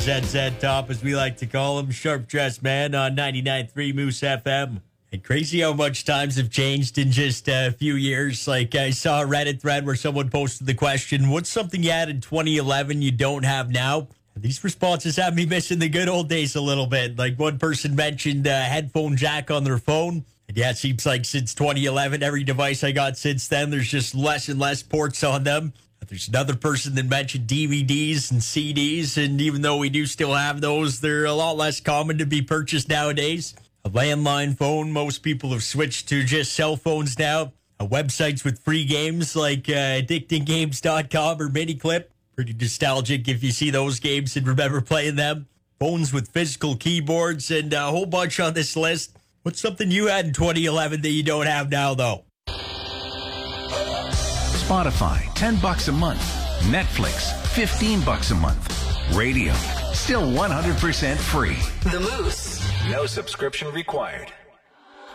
ZZ Top, as we like to call him, Sharp Dressed Man on 99.3 Moose FM. And crazy how much times have changed in just a few years. Like, I saw a Reddit thread where someone posted the question, what's something you had in 2011 you don't have now? And these responses have me missing the good old days a little bit. Like, one person mentioned a headphone jack on their phone. And yeah, it seems like since 2011, every device I got since then, there's just less and less ports on them. There's another person that mentioned DVDs and CDs, and even though we do still have those, they're a lot less common to be purchased nowadays. A landline phone, most people have switched to just cell phones now. Websites with free games like addictinggames.com or Miniclip. Pretty nostalgic if you see those games and remember playing them. Phones with physical keyboards and a whole bunch on this list. What's something you had in 2011 that you don't have now, though? Spotify, $10 a month. Netflix, $15 a month. Radio, still 100% free. The Moose. No subscription required.